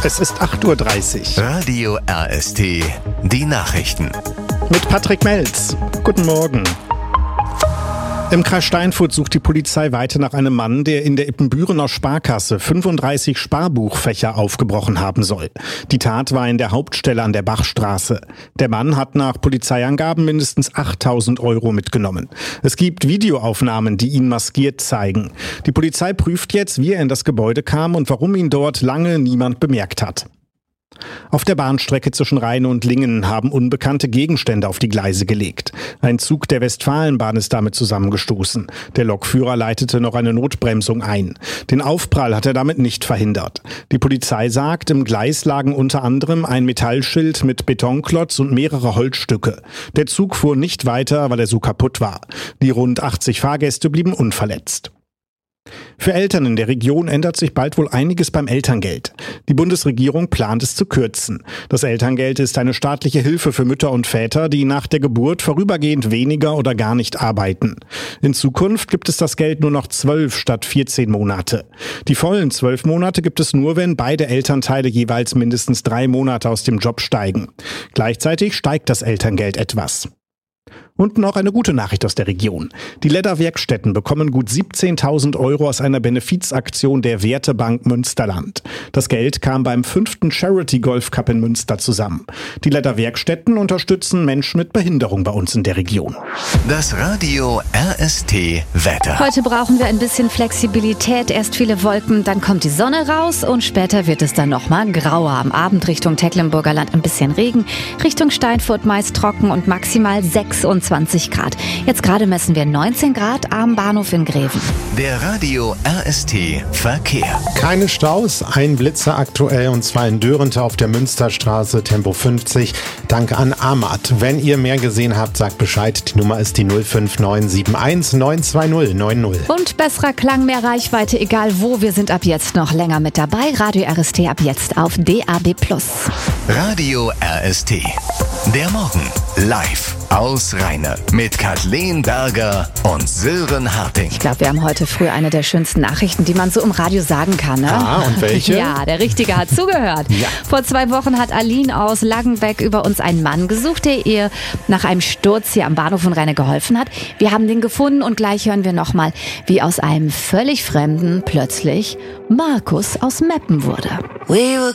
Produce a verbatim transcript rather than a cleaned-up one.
Es ist acht Uhr dreißig. Radio R S T, die Nachrichten. Mit Patrick Melz. Guten Morgen. Im Kreis Steinfurt sucht die Polizei weiter nach einem Mann, der in der Ippenbürener Sparkasse fünfunddreißig Sparbuchfächer aufgebrochen haben soll. Die Tat war in der Hauptstelle an der Bachstraße. Der Mann hat nach Polizeiangaben mindestens achttausend Euro mitgenommen. Es gibt Videoaufnahmen, die ihn maskiert zeigen. Die Polizei prüft jetzt, wie er in das Gebäude kam und warum ihn dort lange niemand bemerkt hat. Auf der Bahnstrecke zwischen Rheine und Lingen haben unbekannte Gegenstände auf die Gleise gelegt. Ein Zug der Westfalenbahn ist damit zusammengestoßen. Der Lokführer leitete noch eine Notbremsung ein. Den Aufprall hat er damit nicht verhindert. Die Polizei sagt, im Gleis lagen unter anderem ein Metallschild mit Betonklotz und mehrere Holzstücke. Der Zug fuhr nicht weiter, weil er so kaputt war. Die rund achtzig Fahrgäste blieben unverletzt. Für Eltern in der Region ändert sich bald wohl einiges beim Elterngeld. Die Bundesregierung plant es zu kürzen. Das Elterngeld ist eine staatliche Hilfe für Mütter und Väter, die nach der Geburt vorübergehend weniger oder gar nicht arbeiten. In Zukunft gibt es das Geld nur noch zwölf statt vierzehn Monate. Die vollen zwölf Monate gibt es nur, wenn beide Elternteile jeweils mindestens drei Monate aus dem Job steigen. Gleichzeitig steigt das Elterngeld etwas. Und noch eine gute Nachricht aus der Region. Die Lederwerkstätten bekommen gut siebzehntausend Euro aus einer Benefizaktion der Wertebank Münsterland. Das Geld kam beim fünften Charity Golf Cup in Münster zusammen. Die Lederwerkstätten unterstützen Menschen mit Behinderung bei uns in der Region. Das Radio R S T Wetter. Heute brauchen wir ein bisschen Flexibilität. Erst viele Wolken, dann kommt die Sonne raus und später wird es dann nochmal grauer. Am Abend Richtung Tecklenburger Land ein bisschen Regen, Richtung Steinfurt meist trocken und maximal sechsundzwanzig Grad. Jetzt gerade messen wir neunzehn Grad am Bahnhof in Greven. Der Radio R S T Verkehr. Keine Staus, ein Blitzer aktuell und zwar in Dörente auf der Münsterstraße, Tempo fünfzig. Danke an Amat. Wenn ihr mehr gesehen habt, sagt Bescheid. Die Nummer ist die null fünf neun sieben eins neun zwei null neun null. Und besserer Klang, mehr Reichweite, egal wo. Wir sind ab jetzt noch länger mit dabei. Radio R S T ab jetzt auf D A B plus. Radio R S T. Der Morgen live aus Rheine mit Kathleen Berger und Sören Harting. Ich glaube, wir haben heute früh eine der schönsten Nachrichten, die man so im Radio sagen kann. Ne? Ah, und welche? Ja, der Richtige hat zugehört. Ja. Vor zwei Wochen hat Aline aus Langenbeck über uns einen Mann gesucht, der ihr nach einem Sturz hier am Bahnhof in Rheine geholfen hat. Wir haben den gefunden und gleich hören wir nochmal, wie aus einem völlig Fremden plötzlich Markus aus Meppen wurde. We were